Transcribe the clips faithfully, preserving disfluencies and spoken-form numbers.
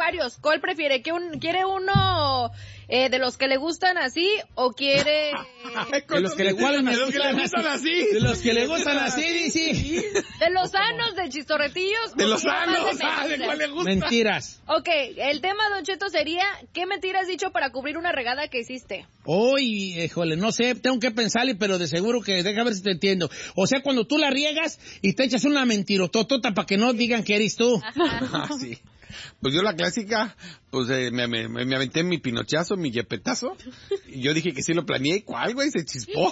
varios. ¿Cuál prefiere? ¿Que un, ¿Quiere uno eh, de los que le gustan así o quiere...? De los que le gustan, de los que le gustan así. De los que le gustan así, sí. De los sanos, de chistorretillos. De los sanos, de ah, ¿de cuál le gusta? Mentiras. Ok, el tema, Don Cheto, sería, ¿qué mentira has dicho para cubrir una regada que hiciste? Uy, híjole, no sé, tengo que pensarle, pero de seguro que, deja ver si te entiendo. O sea, cuando tú la riegas y te echas una mentirototota para que no digan que eres tú. Ah, sí. Pues yo la clásica, pues eh, me, me, me aventé mi pinochazo, mi yepetazo, y yo dije que sí lo planeé, ¿cuál, güey? Se chispó.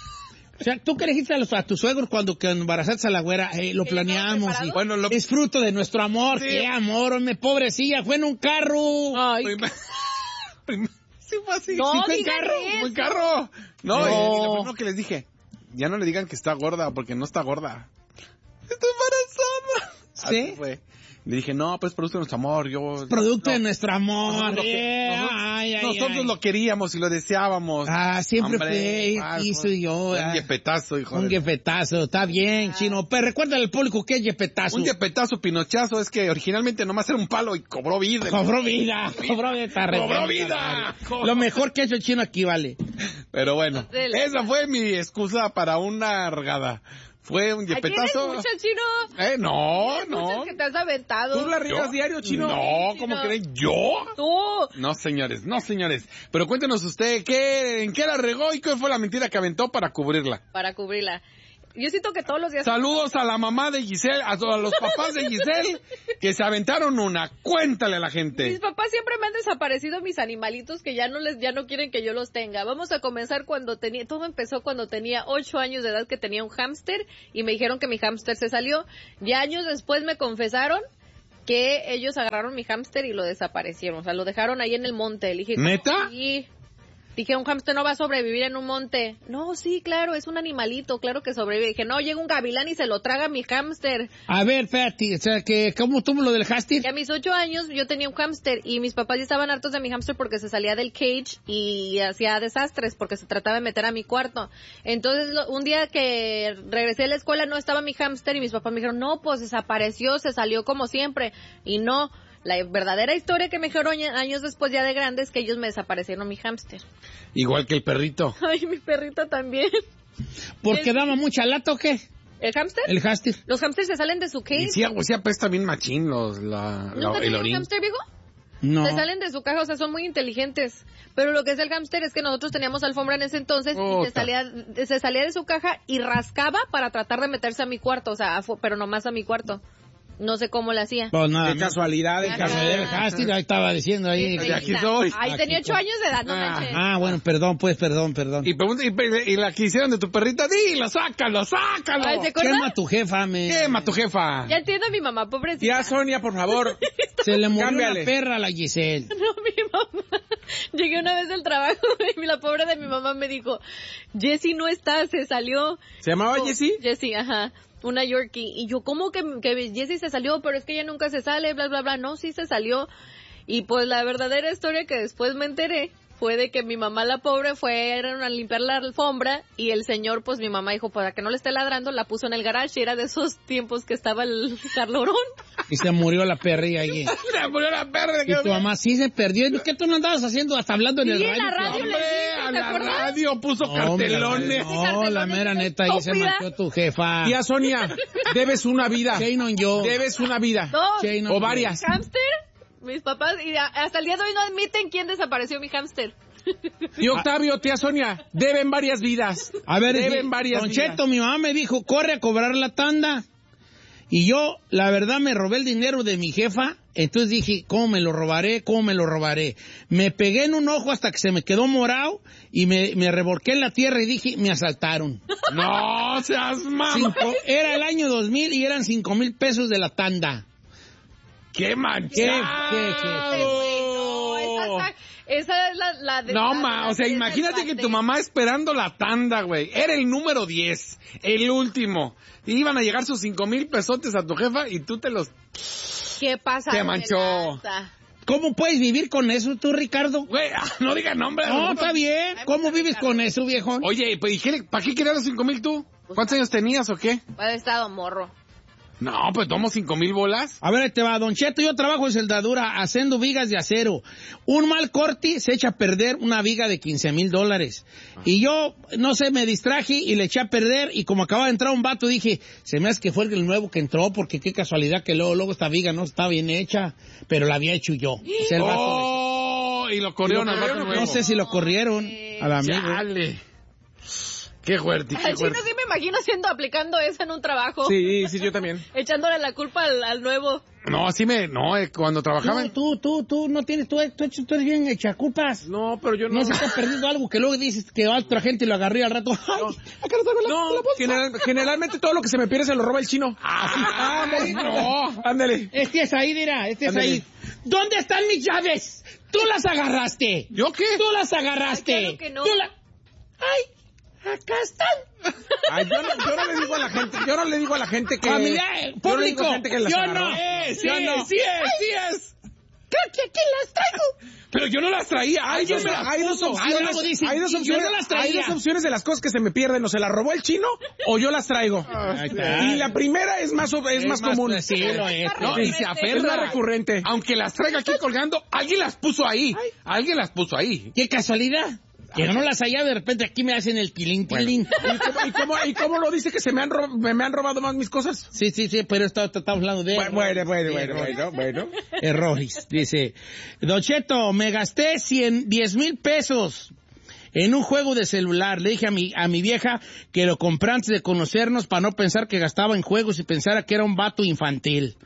O sea, tú que le dijiste a, los, a tus suegros cuando que embarazaste a la güera, eh, lo planeamos. Y, bueno, lo... Es fruto de nuestro amor. Sí. ¡Qué amor, hombre, pobrecilla! Fue en un carro. Ay, Prim... Prim... Sí fue así. No, sí fue en digan carro, eso. fue en carro. No, No. Y, y lo primero que les dije, ya no le digan que está gorda, porque no está gorda. Estoy embarazada. ¿Sí? Así fue. Le dije, no, pues producto de nuestro amor, yo... Producto no, de nuestro amor. nosotros, lo que- eh, nosotros, ay, ay, nosotros ay. lo queríamos y lo deseábamos. Ah, siempre Hombre, fue, igual, quiso fue- yo. fue ah. Un yepetazo, hijo Un de... yepetazo, está bien, chino. Pero recuérdale al público que es yepetazo. Un yepetazo, pinochazo, es que originalmente nomás era un palo y cobró vida. Cobró vida, cobró vida. está re- ¡Cobró vida! Lo mejor que ha hecho el chino aquí, vale. Pero bueno, Dele. esa fue mi excusa para una regada. Fue un ¿a quién yepetazo. escucha, Chino? Eh, no, Hay no. muchas que te has aventado. ¿Tú la riegas ¿Yo? diario, chino? No, Sí, ¿cómo Chino. creen? ¿Yo? Tú. No, señores, no, señores. Pero cuéntenos usted, ¿qué, ¿en qué la regó y qué fue la mentira que aventó para cubrirla? Para cubrirla. Yo siento que todos los días... Saludos a la mamá de Giselle, a, a los papás de Giselle, que se aventaron una. Cuéntale a la Mis gente. papás siempre me han desaparecido mis animalitos que ya no les, ya no quieren que yo los tenga. Vamos a comenzar cuando tenía, todo empezó cuando tenía ocho años de edad, que tenía un hámster y me dijeron que mi hámster se salió. Ya años después me confesaron que ellos agarraron mi hámster y lo desaparecieron. O sea, lo dejaron ahí en el monte. Le dije, ¿Neta? Sí. Dije, un hámster no va a sobrevivir en un monte. No, sí, claro, es un animalito, claro que sobrevive. Dije, no, llega un gavilán y se lo traga mi hámster. A ver, espérate, o sea, que, ¿cómo tú me lo del hámster? Y a mis ocho años yo tenía un hámster y mis papás ya estaban hartos de mi hámster porque se salía del cage y hacía desastres porque se trataba de meter a mi cuarto. Entonces lo, un día que regresé a la escuela no estaba mi hámster y mis papás me dijeron, no, pues desapareció, se salió como siempre. Y no, la verdadera historia que me dijeron años después ya de grande es que ellos me desaparecieron mi hámster. Igual que el perrito. Ay, mi perrita también. ¿Porque daba mucha lata o qué? ¿El hámster? El hámster. Los hámsters se salen de su cage. Y sí, sí apesta bien machín los, la, la- ¿Nunca el tenías un orín. hámster, Vigo? No. Se salen de su caja, o sea, son muy inteligentes. Pero lo que es el hámster es que nosotros teníamos alfombra en ese entonces y Puta. se salía, se salía de su caja y rascaba para tratar de meterse a mi cuarto, o sea, afu- pero nomás a mi cuarto. No sé cómo lo hacía. Pues nada, Qué casualidad, de de Ajá. casualidad, el casualidad. hámster, ahí estaba diciendo ahí. Sí, aquí soy. Ay, Aquí tenía ocho estoy. años de edad, no Ah, manches. Ah, bueno, perdón, pues, perdón, perdón. Y, pregunta, y, pe- y la que hicieron de tu perrita, dilo, sácalo, sácalo. Ay, ¿te acuerdas? Quema a tu jefa, me. Quema tu jefa. Ya entiendo a mi mamá, pobrecita. Tía Sonia, por favor. Se le murió Cámbiale. una perra a la Giselle. No, mi mamá. Llegué una vez del trabajo y la pobre de mi mamá me dijo, Jessie no está, se salió. ¿Se llamaba Oh, Jessie? Jessie, ajá. Una Yorkie. Y yo, ¿cómo que, que Jessie se salió? Pero es que ella nunca se sale, bla, bla, bla. No, sí se salió. Y pues la verdadera historia que después me enteré fue de que mi mamá, la pobre, fueron a limpiar la alfombra y el señor, pues mi mamá dijo, para que no le esté ladrando, la puso en el garage y era de esos tiempos que estaba el carlorón. Y se murió la perrilla allí. Se murió la perra. Y tu mamá sí se perdió. ¿Qué tú no andabas haciendo? Hasta hablando en el Sí, en radio. la radio Hombre, les dije, a ¿te la acuerdas? radio puso Hombre, cartelones. No, la mera neta, ahí se Estúpida. marchó tu jefa. Tía Sonia, debes una vida. Shane on yo. Debes una vida. No, Shane on O yo. varias. hámster, mis papás, y a- hasta el día de hoy no admiten quién desapareció mi hámster. Y Octavio, tía Sonia, deben varias vidas. A ver, deben sí, varias Don vidas. Cheto, mi mamá me dijo, corre a cobrar la tanda. Y yo, la verdad, me robé el dinero de mi jefa. Entonces dije, ¿cómo me lo robaré? ¿Cómo me lo robaré? Me pegué en un ojo hasta que se me quedó morado y me, me revolqué en la tierra y dije, me asaltaron. No seas mamá. Cinco- era el año dos mil y eran cinco mil pesos de la tanda. ¡Qué ¿Qué, manchado! qué, qué? No, esa, está- esa es la, la de... No, la- ma, la o sea, de- imagínate del que tu pastel. mamá esperando la tanda, güey. Era el número diez, el último. Y iban a llegar sus cinco mil pesotes a tu jefa y tú te los... ¿Qué pasa? Te manchó. ¿Cómo puedes vivir con eso tú, Ricardo? Güey, ah, no diga nombre. No, está bien. ¿Cómo vives con eso, viejón? Oye, pues, ¿y qué le- ¿para qué querías los cinco mil tú? ¿Cuántos años tenías o qué? Ha estado morro. No, pues tomo cinco mil bolas. A ver, ahí te va, Don Cheto, yo trabajo en soldadura haciendo vigas de acero. Un mal corte se echa a perder una viga de quince mil dólares. Y yo, no sé, me distraje y le eché a perder y como acababa de entrar un vato dije, se me hace que fue el nuevo que entró porque qué casualidad que luego, luego esta viga no está bien hecha, pero la había hecho yo. O sea, el vato ¡Oh! Y lo corrieron al vato nuevo. no sé si lo corrieron al amigo. Chale. Qué fuerte, qué Al chino fuerte. sí me imagino haciendo, aplicando eso en un trabajo. Sí, sí, yo también. Echándole la culpa al, al nuevo. No, así me... No, eh, cuando trabajaba en... Tú, tú, tú, tú no tienes, tú, tú, tú eres bien echaculpas. No, pero yo no. No se está perdiendo algo que luego dices que otra gente lo agarró y al rato. Ay, acá lo traigo la, No, la bolsa. general- generalmente todo lo que se me pierde se lo roba el chino. Ay, no. Ándale. Este es ahí, mira, este es Ándale. ahí. ¿Dónde están mis llaves? Tú las agarraste. ¿Yo qué? Tú las agarraste. Ay, claro que no. Tú la... Ay, acá están. Ay, yo, no, yo no le digo a la gente, yo no le digo a la gente que... Familiar, yo no le digo público. a gente que las Yo agarró. no. Eh, sí, Yo no. sí es, sí es. Creo que aquí las traigo. Pero yo no las traía. Ay, Hay yo dos, me las hay dos puso. opciones, Ay, luego dice, hay dos yo opciones, no las hay traía. dos opciones de las cosas que se me pierden, o se las robó el chino o yo las traigo. Ahí está. Y la primera es más, es Es más más- común. sí, lo es. No, y se Es aferra. más recurrente. Aunque las traiga aquí colgando, alguien las puso ahí. Alguien las puso ahí. Qué casualidad. Que no las hallaba, de repente aquí me hacen el tilín, tilín. ¿Y cómo, y, cómo, ¿Y cómo lo dice que se me han, ro- me, me han robado más mis cosas? Sí, sí, sí, pero esto- esto estamos hablando de... Bueno, bueno, bueno, bueno, errores. bueno, bueno. Errores. Dice, Don Cheto, me gasté cien, diez mil pesos en un juego de celular. Le dije a mi, a mi vieja que lo compré antes de conocernos para no pensar que gastaba en juegos y pensara que era un vato infantil.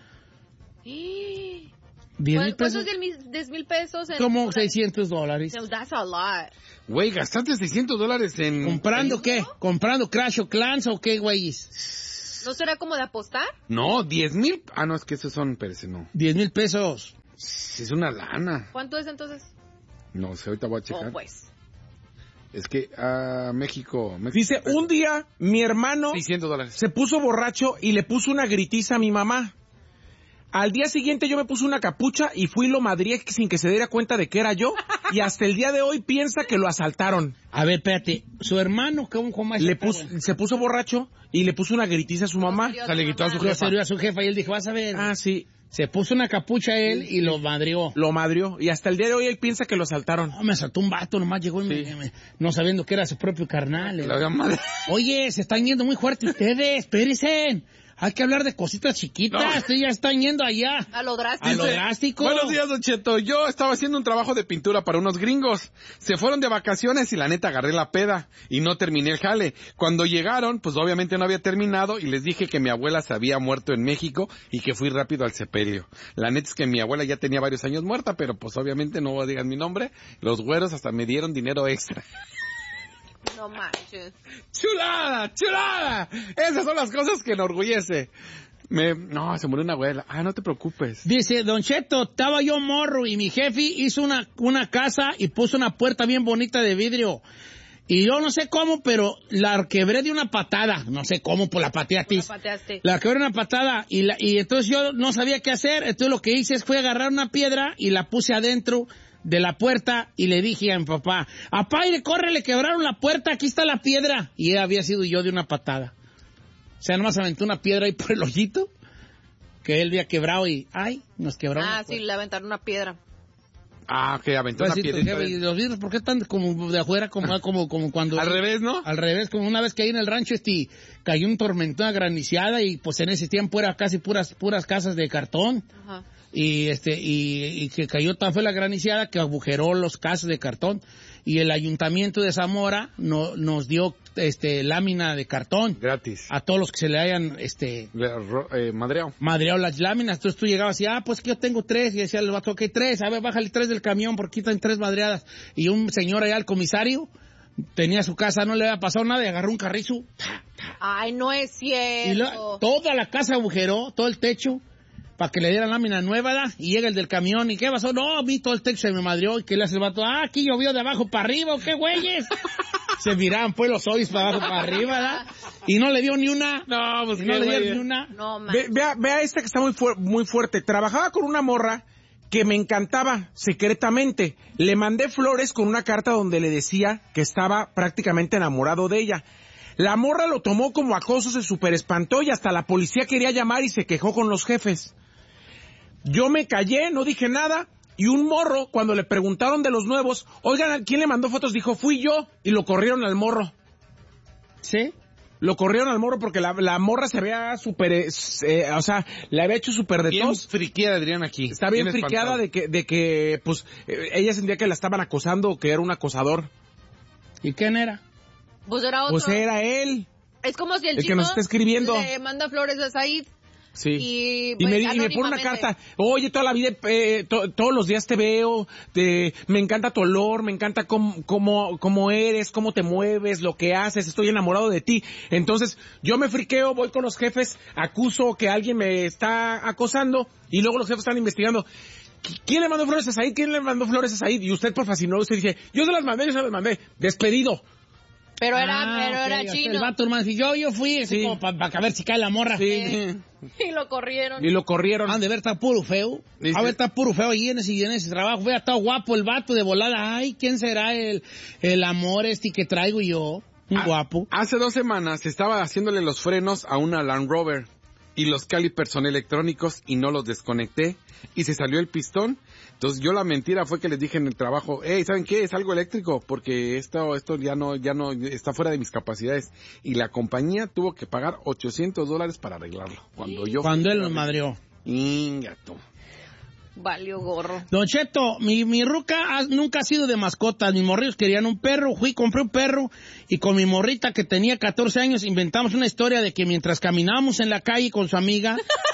¿diez mil ¿Cuántos pesos? diez mil pesos? En Como seiscientos dólares. No, that's a lot. Güey, gastaste seiscientos dólares en... ¿Comprando qué? ¿Comprando Crash o Clans o qué, güeyes? ¿No será como de apostar? No, diez mil... Ah, no, es que esos son... Espérese, no. diez mil pesos. Es una lana. ¿Cuánto es entonces? No sé, ahorita voy a checar. Oh, pues. Es que, ah, México... México Dice, un día mi hermano seiscientos dólares. se puso borracho y le puso una gritiza a mi mamá. Al día siguiente yo me puse una capucha y fui y lo madrié sin que se diera cuenta de que era yo. Y hasta el día de hoy piensa que lo asaltaron. A ver, espérate. ¿Su hermano cómo, cómo es? Le puso, se puso borracho y le puso una gritiza a su mamá. O sea, le gritó a su Lo jefa. salió a su jefa y él dijo, vas a ver. Ah, sí. Se puso una capucha a él y lo madrió. Lo madrió. Y hasta el día de hoy él piensa que lo asaltaron. No, me saltó un vato, nomás llegó y me- me- no sabiendo que era su propio carnal. eh. La oiga, madre. Oye, se están yendo muy fuerte ustedes, espérense. Hay que hablar de cositas chiquitas. No. Ustedes ya están yendo allá. A lo drástico. A lo drástico. Buenos días, Don Cheto. Yo estaba haciendo un trabajo de pintura para unos gringos. Se fueron de vacaciones y la neta agarré la peda y no terminé el jale. Cuando llegaron, pues obviamente no había terminado y les dije que mi abuela se había muerto en México y que fui rápido al sepelio. La neta es que mi abuela ya tenía varios años muerta, pero pues obviamente no digan mi nombre. Los güeros hasta me dieron dinero extra. No manches. ¡Chulada! ¡Chulada! Esas son las cosas que enorgullece. Me... No, se murió una abuela. Ah, no te preocupes. Dice, Don Cheto, estaba yo morro y mi jefe hizo una, una casa y puso una puerta bien bonita de vidrio. Y yo no sé cómo, pero la quebré de una patada. No sé cómo, pues la pateé a ti. La pateaste. La quebré de una patada y, la, y entonces yo no sabía qué hacer. Entonces lo que hice es fue agarrar una piedra y la puse adentro de la puerta y le dije a mi papá, apá, y corre, le quebraron la puerta, aquí está la piedra. Y él había sido yo de una patada. O sea, nomás aventó una piedra ahí por el hoyito que él había quebrado y, ay, nos quebraron. Ah, la sí, puerta. le aventaron una piedra. Ah, ok, aventó una Pues sí, tu piedrita. jefe, y los vidrios, ¿por qué están como de afuera, como, como, como cuando... Al revés, ¿no? Al revés, como una vez que ahí en el rancho este cayó un tormentón, una graniciada y pues en ese tiempo era casi puras puras casas de cartón. Ajá. Y este y, y que cayó tan fue la graniciada que agujeró los casas de cartón y el ayuntamiento de Zamora no, nos dio este lámina de cartón Gratis. a todos los que se le hayan este Le- ro- eh, madreado. madreado las láminas. Entonces tú llegabas y, ah, pues que yo tengo tres. Y decía el vato, ok, tres. A ver, bájale tres del camión porque están tres madreadas. Y un señor allá, el comisario, tenía su casa, no le había pasado nada y agarró un carrizo. Ay, no es cierto. Y lo- toda la casa agujeró, todo el techo, para que le dieran lámina nueva, ¿da? Y llega el del camión, ¿y qué pasó? No, a mí todo el techo se me madrió. ¿Y qué le hace el vato? Ah, aquí llovió de abajo para arriba, ¿o qué güeyes? Se miraban pues los hoyos para abajo para arriba, ¿da? Y no le dio ni una. No, pues Y qué no le dio güey. ni una. No Ve, manches. vea, vea esta que está muy, fu- muy fuerte. Trabajaba con una morra que me encantaba secretamente. Le mandé flores con una carta donde le decía que estaba prácticamente enamorado de ella. La morra lo tomó como acoso, se super espantó y hasta la policía quería llamar y se quejó con los jefes. Yo me callé, no dije nada, y un morro, cuando le preguntaron de los nuevos, oigan, ¿quién le mandó fotos? Dijo, fui yo, y lo corrieron al morro. ¿Sí? Lo corrieron al morro porque la, la morra se veía súper, eh, o sea, le había hecho súper de Bien tos. friqueada Adrián aquí. Está bien, bien friqueada de que, de que, pues, eh, ella sentía que la estaban acosando o que era un acosador. ¿Y quién era? Pues era otro. Pues era él. Es como si el, el chico que nos está escribiendo le manda flores a Said. Sí. Y, y, pues, me, y me pone una carta, oye, toda la vida, eh, to, todos los días te veo, te, me encanta tu olor, me encanta cómo, cómo, cómo eres, cómo te mueves, lo que haces, estoy enamorado de ti. Entonces, yo me friqueo, voy con los jefes, acuso que alguien me está acosando, y luego los jefes están investigando. ¿Quién le mandó flores a Said? ¿Quién le mandó flores a Said? Y usted, por fascinado, usted dice, yo se las mandé, yo se las mandé. Despedido. Pero era, Ah, pero okay, era o sea, chino. el vato, hermano, si yo, yo fui, así Sí. como para pa ver si cae la morra. Sí. Eh, y lo corrieron. Y lo corrieron. Han de ver, está puro feo. Dice- A ver, está puro feo ahí en ese, en ese trabajo. Vea, está guapo el vato de volada. Ay, ¿quién será el, el amor este que traigo yo? Un Ah, guapo. Hace dos semanas estaba haciéndole los frenos a una Land Rover y los calipers son electrónicos y no los desconecté y se salió el pistón. Entonces yo la mentira fue que les dije en el trabajo, hey, ¿saben qué? Es algo eléctrico porque esto esto ya no ya no está fuera de mis capacidades. Y la compañía tuvo que pagar ochocientos dólares para arreglarlo. Cuando yo Cuando él nos madreó. Ingato. Valió gorro. Don Cheto, mi, mi ruca ha- nunca ha sido de mascotas. Mis morrillos querían un perro. Fui, compré un perro y con mi morrita que tenía catorce años inventamos una historia de que mientras caminábamos en la calle con su amiga,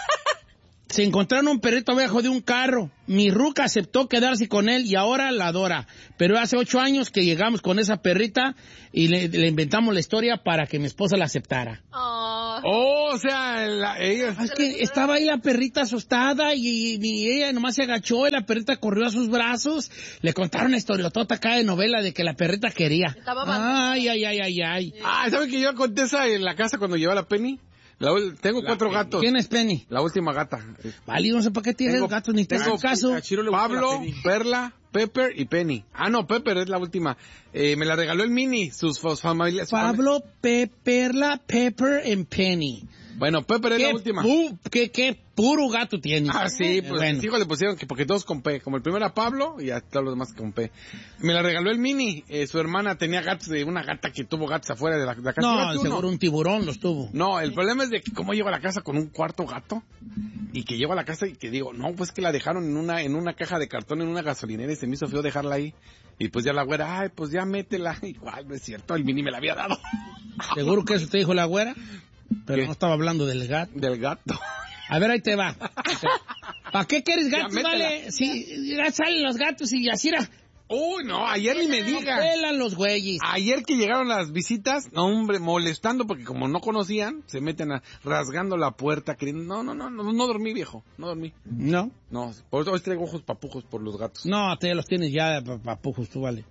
se encontraron un perrito abajo de un carro. Mi ruca aceptó quedarse con él y ahora la adora. Pero hace ocho años que llegamos con esa perrita y le, le inventamos la historia para que mi esposa la aceptara. Oh. Oh, o sea, la, ellos... Es que estaba ahí la perrita asustada y, y ella nomás se agachó y la perrita corrió a sus brazos. Le contaron una historiotota acá de novela de que la perrita quería. Estaba abandonada. Ay, ay, ay, ay, ay. Ah, ¿saben que yo conté esa en la casa cuando llevé a la Penny? La ul- tengo La cuatro Penny. gatos. ¿Quién es Penny? La última gata. Vale, no sé para qué tienes Tengo- gatos ni te tengo- hagas caso. A Chiro le gusta Pablo, la Penny. Perla, Pepper y Penny. Ah, no, Pepper es la última. Eh, me la regaló el Mini, sus sus familias. su fami- Pablo, Pe Perla, Pepper and Penny. Bueno, Pepper es ¿Qué, la última. pu- qué, qué puro gato tienes. Ah, sí, pues Bueno. mis hijos le pusieron que porque todos con P. Como el primero era Pablo y a todos los demás con P. Me la regaló el Mini. Eh, su hermana tenía gatos de una gata que tuvo gatos afuera de la, de la casa. No, ¿Llevaste uno? seguro un tiburón los tuvo. No, el problema es de que cómo llego a la casa con un cuarto gato y que llego a la casa y que digo, no, pues que la dejaron en una en una caja de cartón en una gasolinera y se me hizo feo dejarla ahí. Y pues ya la güera, ay, pues ya métela. Igual, no es cierto, el Mini me la había dado. Seguro que eso te dijo la güera, pero ¿Qué? no estaba hablando del gato. Del gato. A ver, ahí te va. ¿Para qué quieres gatos, Ya, métela. vale? Si ya salen los gatos y así era. Uy, no, ayer ni me diga. Pelan los güeyes. Ayer que llegaron las visitas, no, hombre, molestando porque como no conocían, se meten a, rasgando la puerta, queriendo, no, no, no, no, no dormí, viejo, no dormí. No, No, por eso hoy traigo ojos papujos por los gatos. no, te los tienes ya, pa- papujos, tú, vale.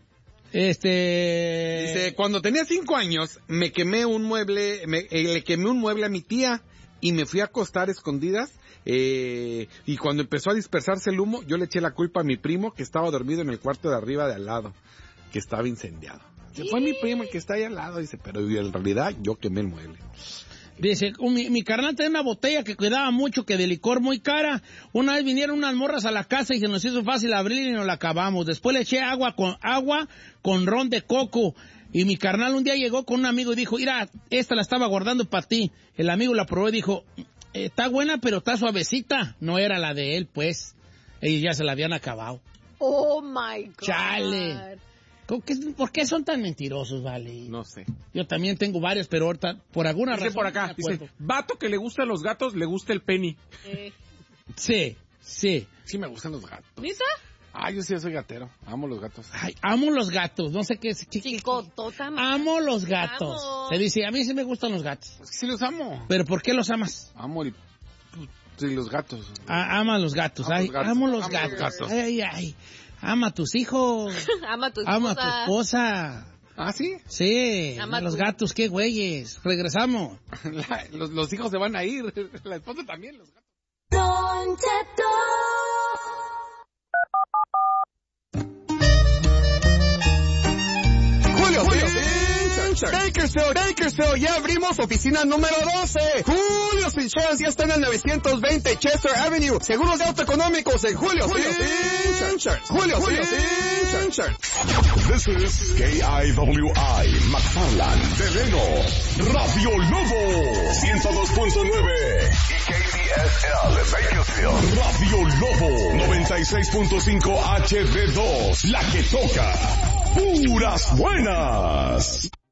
Este... Dice, cuando tenía cinco años, me quemé un mueble, me, eh, le quemé un mueble a mi tía y me fui a acostar escondidas. Eh, y cuando empezó a dispersarse el humo, yo le eché la culpa a mi primo que estaba dormido en el cuarto de arriba de al lado, que estaba incendiado. Dice, fue mi primo el que está ahí al lado, dice, pero en realidad yo quemé el mueble. Dice, "Oh, mi, mi carnal tenía una botella que cuidaba mucho, que de licor muy cara. Una vez vinieron unas morras a la casa y se nos hizo fácil abrir y nos la acabamos. Después le eché agua con agua con ron de coco. Y mi carnal un día llegó con un amigo y dijo, mira, esta la estaba guardando para ti. El amigo la probó y dijo, está buena, pero está suavecita. No era la de él, pues. Ellos ya se la habían acabado. Oh my God. Chale. ¿Cómo que- ¿Por qué son tan mentirosos, vale? No sé. Yo también tengo varios, pero ahorita, por alguna Dice razón... por no acá, me dice, acuerdo. vato que le gustan los gatos, le gusta el Penny. Eh, Sí, sí. Sí me gustan los gatos. ¿Lisa? Ah, yo sí soy gatero. Amo los gatos. Ay, amo los gatos, no sé qué es. qué- qué- Chicotota. Amo los gatos. Amo. Se dice, a mí sí me gustan los gatos. Es que sí los amo. ¿Pero por qué los amas? Amo el... Sí, los gatos. Ah, ama a los gatos. Amo Ay, los gatos. amo los Amo los gatos. gatos. Ay, ay. Ama a tus hijos. Ama a tu esposa. Ama a tu esposa. ¿Ah, sí? Sí, Ama a los tu- gatos, qué güeyes. Regresamos. La- los, los hijos se van a ir. La esposa también, los gatos. Don Cheto. Julio, Julio, Bakersfield, Bakersfield, ya abrimos oficina número doce. Julio's Insurance ya está en el novecientos veinte Chester Avenue. Seguros de auto económicos en Julio's Insurance. Julio's Insurance. This is K I W I, McFarland, Deleno, Radio Lobo, ciento dos punto nueve. Y K D S L, Bakersfield, Radio Lobo, noventa y seis punto cinco H D dos, la que toca puras buenas.